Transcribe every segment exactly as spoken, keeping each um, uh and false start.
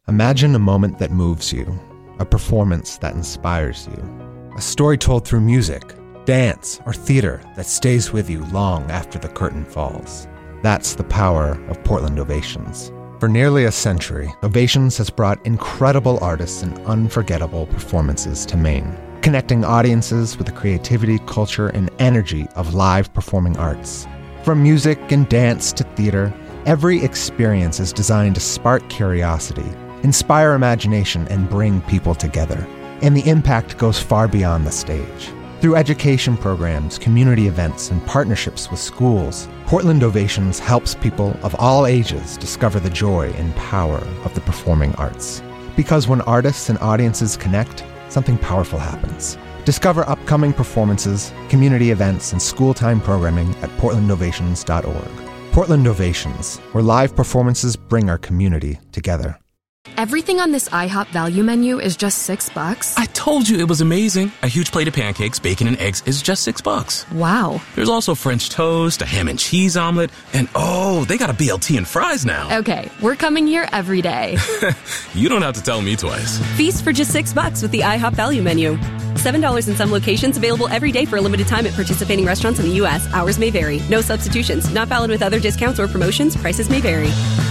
Imagine a moment that moves you, a performance that inspires you, a story told through music, dance, or theater that stays with you long after the curtain falls. That's the power of Portland Ovations. For nearly a century, Ovations has brought incredible artists and unforgettable performances to Maine, connecting audiences with the creativity, culture, and energy of live performing arts. From music and dance to theater, every experience is designed to spark curiosity, inspire imagination, and bring people together. And the impact goes far beyond the stage. Through education programs, community events, and partnerships with schools, Portland Ovations helps people of all ages discover the joy and power of the performing arts. Because when artists and audiences connect, something powerful happens. Discover upcoming performances, community events, and school-time programming at portland ovations dot org. Portland Ovations, where live performances bring our community together. Everything on this IHOP value menu is just six bucks? I told you it was amazing. A huge plate of pancakes, bacon, and eggs is just six bucks. Wow. There's also French toast, a ham and cheese omelet, and oh, they got a B L T and fries now. Okay, we're coming here every day. You don't have to tell me twice. Feast for just six bucks with the IHOP value menu. seven dollars in some locations, available every day for a limited time at participating restaurants in the U S. Hours may vary. No substitutions. Not valid with other discounts or promotions. Prices may vary.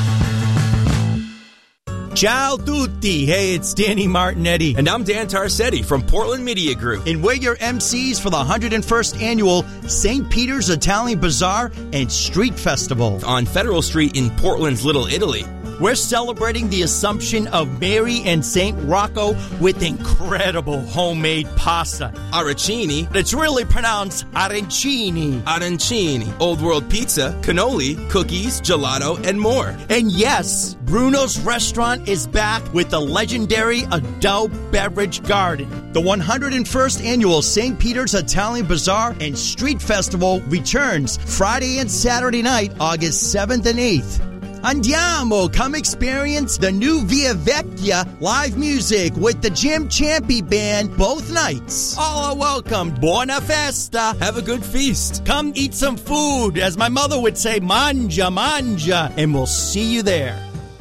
Ciao tutti! Hey, it's Danny Martinetti. And I'm Dan Tarsetti from Portland Media Group. And we're your M Cs for the one hundred first Annual Saint Peter's Italian Bazaar and Street Festival on Federal Street in Portland's Little Italy. We're celebrating the Assumption of Mary and Saint Rocco with incredible homemade pasta. Arancini. It's really pronounced arancini. Arancini. Old World Pizza, cannoli, cookies, gelato, and more. And yes, Bruno's Restaurant is back with the legendary Adult Beverage Garden. The one hundred first Annual Saint Peter's Italian Bazaar and Street Festival returns Friday and Saturday night, August seventh and eighth. Andiamo! Come experience the new Via Vecchia live music with the Jim Champy Band both nights. All are welcome. Buona festa. Have a good feast. Come eat some food. As my mother would say, manja, manja. And we'll see you there.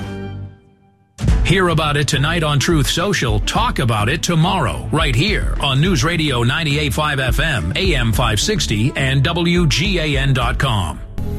Hear about it tonight on Truth Social. Talk about it tomorrow, right here on News Radio ninety-eight point five F M, A M five sixty, and W G A N dot com.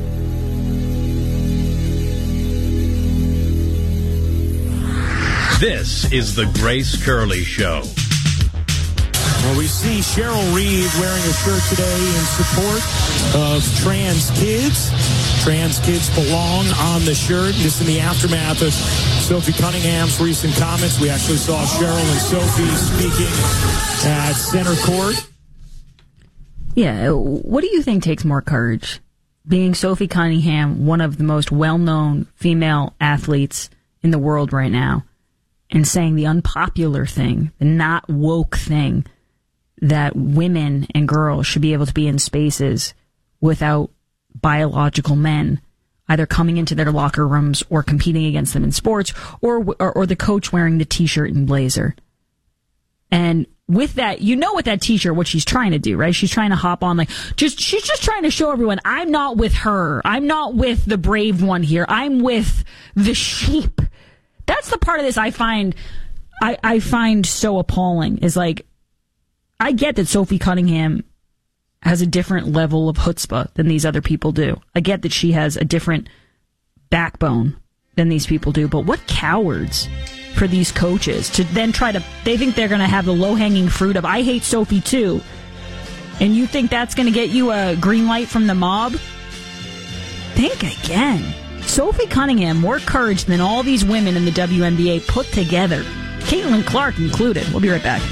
This is the Grace Curley Show. Well, we see Cheryl Reed wearing a shirt today in support of trans kids. Trans kids belong on the shirt. Just in the aftermath of Sophie Cunningham's recent comments, we actually saw Cheryl and Sophie speaking at center court. Yeah, what do you think takes more courage? Being Sophie Cunningham, one of the most well-known female athletes in the world right now, and saying the unpopular thing, the not woke thing, that women and girls should be able to be in spaces without biological men either coming into their locker rooms or competing against them in sports, or or, or the coach wearing the t-shirt and blazer. And with that, you know, with that t-shirt, what she's trying to do, right? She's trying to hop on, like, just she's just trying to show everyone, I'm not with her. I'm not with the brave one here. I'm with the sheep. That's the part of this I find I, I find so appalling, is like, I get that Sophie Cunningham has a different level of chutzpah than these other people do. I get that she has a different backbone than these people do, but what cowards for these coaches to then try to, they think they're going to have the low-hanging fruit of, I hate Sophie too, and you think that's going to get you a green light from the mob? Think again. Sophie Cunningham, more courage than all these women in the W N B A put together. Caitlin Clark included. We'll be right back.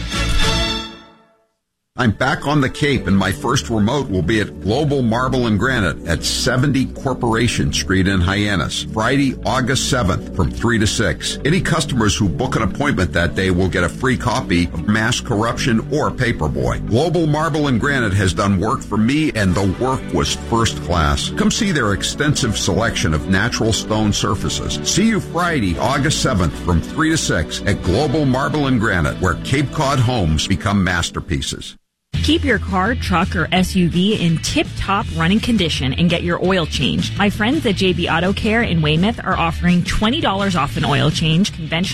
I'm back on the Cape, and my first remote will be at Global Marble and Granite at seventy Corporation Street in Hyannis, Friday, August seventh from three to six. Any customers who book an appointment that day will get a free copy of Mass Corruption or Paperboy. Global Marble and Granite has done work for me, and the work was first class. Come see their extensive selection of natural stone surfaces. See you Friday, August seventh from three to six at Global Marble and Granite, where Cape Cod homes become masterpieces. Keep your car, truck, or S U V in tip-top running condition and get your oil changed. My friends at J B Auto Care in Weymouth are offering twenty dollars off an oil change. Conventional